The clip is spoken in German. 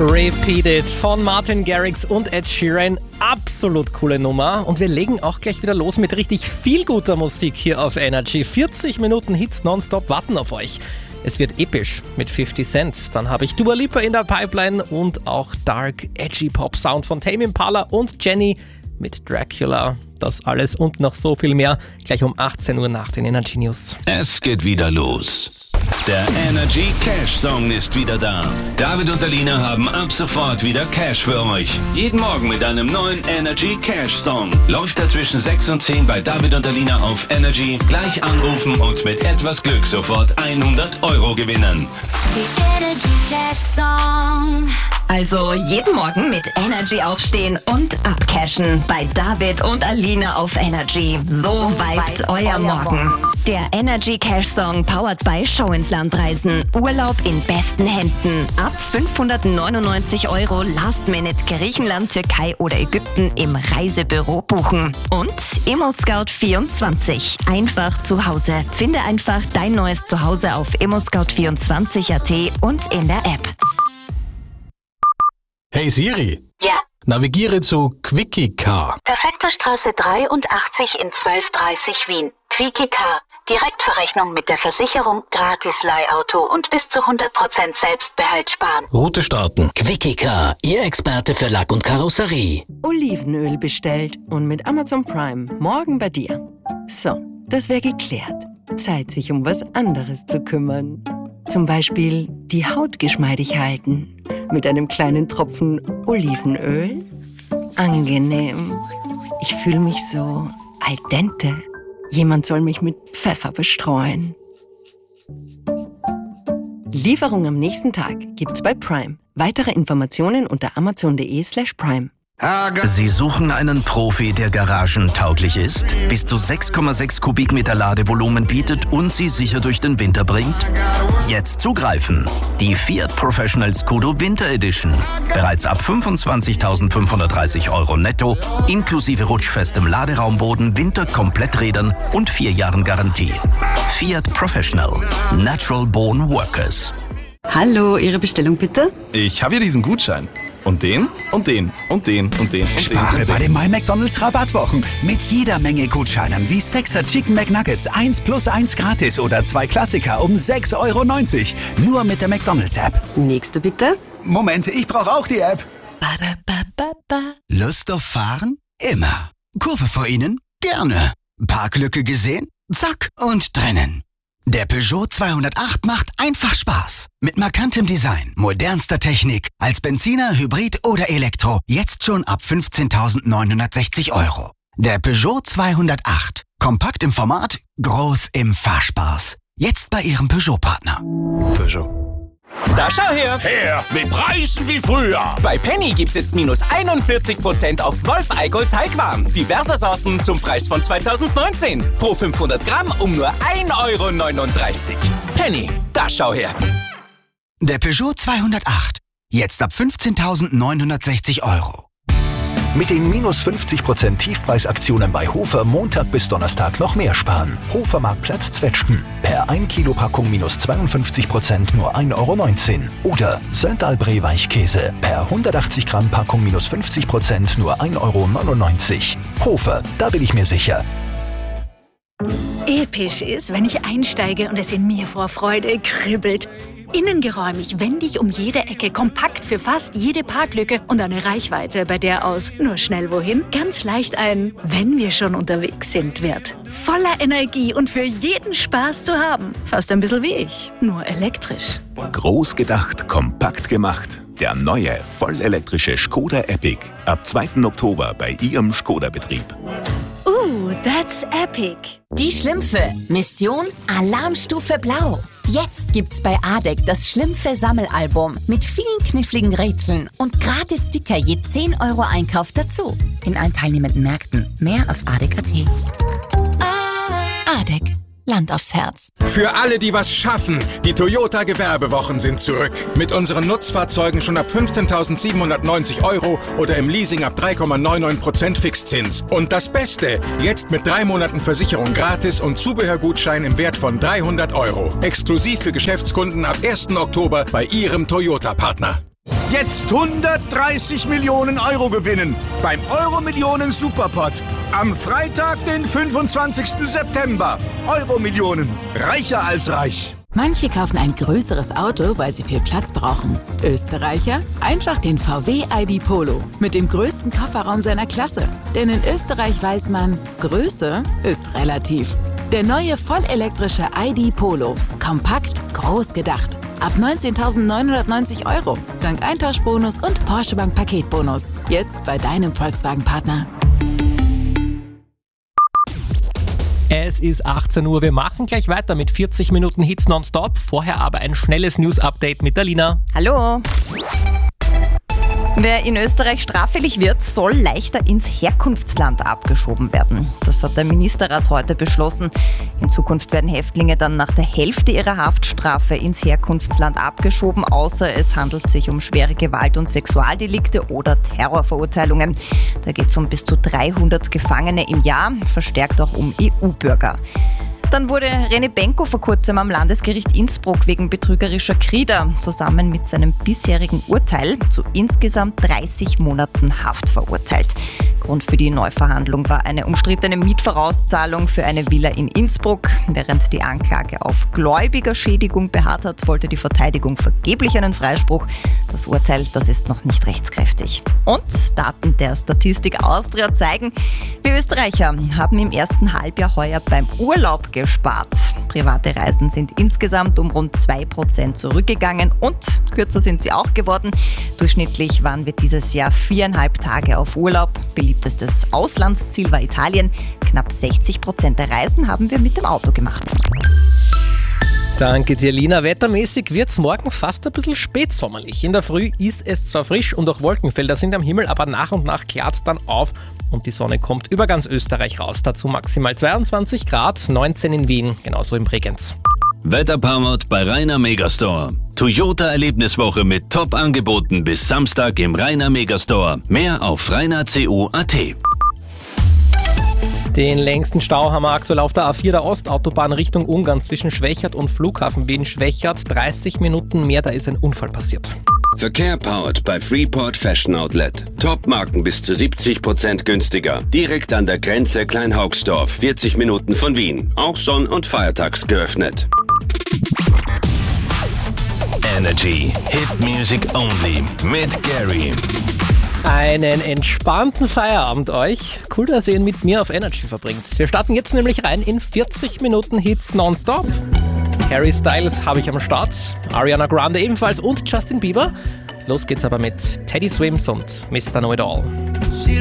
Repeated von Martin Garrix und Ed Sheeran. Absolut coole Nummer. Und wir legen auch gleich wieder los mit richtig viel guter Musik hier auf Energy. 40 Minuten Hits nonstop warten auf euch. Es wird episch mit 50 Cent. Dann habe ich Dua Lipa in der Pipeline und auch Dark Edgy Pop Sound von Tame Impala und Jenny mit Dracula. Das alles und noch so viel mehr gleich um 18 Uhr nach den Energy News. Es geht wieder los. Der Energy Cash Song ist wieder da. David und Alina haben ab sofort wieder Cash für euch. Jeden Morgen mit einem neuen Energy Cash Song. Läuft er zwischen 6 und 10 bei David und Alina auf Energy. Gleich anrufen und mit etwas Glück sofort 100 € gewinnen. Die Energy Cash Song. Also jeden Morgen mit Energy aufstehen und abcashen bei David und Alina auf Energy. So vibet euer Morgen. Der Energy Cash Song powered by Show ins Land reisen. Urlaub in besten Händen. Ab 599 € Last Minute Griechenland, Türkei oder Ägypten im Reisebüro buchen. Und ImmoScout24. Einfach zu Hause. Finde einfach dein neues Zuhause auf ImmoScout24.at und in der App. Hey Siri, Ja, navigiere zu Quickie Car. Perfekter Straße 83 in 1230 Wien. Quickie Car. Direktverrechnung mit der Versicherung, gratis Leihauto und bis zu 100% Selbstbehalt sparen. Route starten. Quickie Car, Ihr Experte für Lack und Karosserie. Olivenöl bestellt und mit Amazon Prime morgen bei dir. So, das wäre geklärt. Zeit, sich um was anderes zu kümmern. Zum Beispiel die Haut geschmeidig halten. Mit einem kleinen Tropfen Olivenöl. Angenehm. Ich fühle mich so al dente. Jemand soll mich mit Pfeffer bestreuen. Lieferung am nächsten Tag gibt's bei Prime. Weitere Informationen unter amazon.de/prime. Sie suchen einen Profi, der garagentauglich ist, bis zu 6,6 Kubikmeter Ladevolumen bietet und Sie sicher durch den Winter bringt? Jetzt zugreifen! Die Fiat Professional Scudo Winter Edition. Bereits ab 25.530 € netto, inklusive rutschfestem Laderaumboden, Winterkompletträdern und 4 Jahren Garantie. Fiat Professional. Natural Born Workers. Hallo, Ihre Bestellung bitte? Ich habe hier diesen Gutschein. Und den, und den, und den, und den, und Spare den. bei den My McDonald's Rabattwochen mit jeder Menge Gutscheinen wie 6er Chicken McNuggets 1 plus 1 gratis oder 2 Klassiker um 6,90 €. Nur mit der McDonald's App. Nächste bitte? Moment, ich brauche auch die App. Lust auf Fahren? Immer. Kurve vor Ihnen? Gerne. Parklücke gesehen? Zack und drinnen. Der Peugeot 208 macht einfach Spaß. Mit markantem Design, modernster Technik, als Benziner, Hybrid oder Elektro. Jetzt schon ab 15.960 €. Der Peugeot 208. Kompakt im Format, groß im Fahrspaß. Jetzt bei Ihrem Peugeot-Partner. Peugeot. Da schau her! Her, mit Preisen wie früher! Bei Penny gibt's jetzt minus 41% auf Wolf Eigold Teigwaren. Diverser Sorten zum Preis von 2019. Pro 500 Gramm um nur 1,39 €. Penny, da schau her! Der Peugeot 208. Jetzt ab 15.960 €. Mit den minus 50% Tiefpreisaktionen bei Hofer Montag bis Donnerstag noch mehr sparen. Hofermarktplatz Zwetschgen. Per 1 Kilo Packung minus 52% nur 1,19 €. Oder Söndalbräu Weichkäse. Per 180 Gramm Packung minus 50% nur 1,99 €. Hofer, da bin ich mir sicher. Episch ist, wenn ich einsteige und es in mir vor Freude kribbelt. Innengeräumig, wendig um jede Ecke, kompakt für fast jede Parklücke und eine Reichweite, bei der aus nur schnell wohin ganz leicht ein "Wenn wir schon unterwegs sind" wird. Voller Energie und für jeden Spaß zu haben. Fast ein bisschen wie ich, nur elektrisch. Groß gedacht, kompakt gemacht. Der neue, vollelektrische Škoda Epic. Ab 2. Oktober bei Ihrem Škoda-Betrieb. That's epic. Die Schlümpfe. Mission Alarmstufe Blau. Jetzt gibt's bei ADEC das Schlümpfe-Sammelalbum mit vielen kniffligen Rätseln und gratis Sticker je 10 € Einkauf dazu. In allen teilnehmenden Märkten. Mehr auf ADEC.at. ADEC. Land aufs Herz. Für alle, die was schaffen, die Toyota Gewerbewochen sind zurück. Mit unseren Nutzfahrzeugen schon ab 15.790 € oder im Leasing ab 3,99% Fixzins. Und das Beste, jetzt mit 3 Monaten Versicherung gratis und Zubehörgutschein im Wert von 300 €. Exklusiv für Geschäftskunden ab 1. Oktober bei Ihrem Toyota-Partner. Jetzt 130 Millionen Euro gewinnen beim Euro-Millionen Superpot. Am Freitag, den 25. September. Euro-Millionen. Reicher als reich. Manche kaufen ein größeres Auto, weil sie viel Platz brauchen. Österreicher? Einfach den VW ID Polo mit dem größten Kofferraum seiner Klasse. Denn in Österreich weiß man, Größe ist relativ. Der neue vollelektrische ID Polo. Kompakt, groß gedacht. Ab 19.990 €. Dank Eintauschbonus und Porsche Bank Paketbonus. Jetzt bei deinem Volkswagen-Partner. Es ist 18 Uhr, wir machen gleich weiter mit 40 Minuten Hits nonstop. Vorher aber ein schnelles News-Update mit Alina. Hallo. Wer in Österreich straffällig wird, soll leichter ins Herkunftsland abgeschoben werden. Das hat der Ministerrat heute beschlossen. In Zukunft werden Häftlinge dann nach der Hälfte ihrer Haftstrafe ins Herkunftsland abgeschoben, außer es handelt sich um schwere Gewalt- und Sexualdelikte oder Terrorverurteilungen. Da geht es um bis zu 300 Gefangene im Jahr, verstärkt auch um EU-Bürger. Dann wurde René Benko vor kurzem am Landesgericht Innsbruck wegen betrügerischer Krieder zusammen mit seinem bisherigen Urteil zu insgesamt 30 Monaten Haft verurteilt. Grund für die Neuverhandlung war eine umstrittene Mietvorauszahlung für eine Villa in Innsbruck. Während die Anklage auf Gläubigerschädigung beharrt hat, wollte die Verteidigung vergeblich einen Freispruch. Das Urteil, das ist noch nicht rechtskräftig. Und Daten der Statistik Austria zeigen, wir Österreicher haben im ersten Halbjahr heuer beim Urlaub gespart. Private Reisen sind insgesamt um rund 2% zurückgegangen und kürzer sind sie auch geworden. Durchschnittlich waren wir dieses Jahr 4,5 Tage auf Urlaub. Beliebtestes Auslandsziel war Italien. Knapp 60% der Reisen haben wir mit dem Auto gemacht. Danke dir, Lina. Wettermäßig wird es morgen fast ein bisschen spätsommerlich. In der Früh ist es zwar frisch und auch Wolkenfelder sind am Himmel, aber nach und nach klart es dann auf und die Sonne kommt über ganz Österreich raus. Dazu maximal 22 Grad, 19 in Wien, genauso im Bregenz. Wetterpowered bei Rainer Megastore. Toyota-Erlebniswoche mit Top-Angeboten bis Samstag im Rainer Megastore. Mehr auf rainercu.at. Den längsten Stau haben wir aktuell auf der A4 der Ostautobahn Richtung Ungarn zwischen Schwächert und Flughafen Wien-Schwächert. 30 Minuten mehr, da ist ein Unfall passiert. Verkehr powered bei Freeport Fashion Outlet. Top-Marken bis zu 70% günstiger. Direkt an der Grenze Kleinhaugsdorf, 40 Minuten von Wien. Auch sonn- und feiertags geöffnet. Energy Hit Music Only mit Gary. Einen entspannten Feierabend euch. Cool, dass ihr ihn mit mir auf Energy verbringt. Wir starten jetzt nämlich rein in 40 Minuten Hits nonstop. Harry Styles habe ich am Start, Ariana Grande ebenfalls und Justin Bieber. Los geht's aber mit Teddy Swims und Mr. Know It All.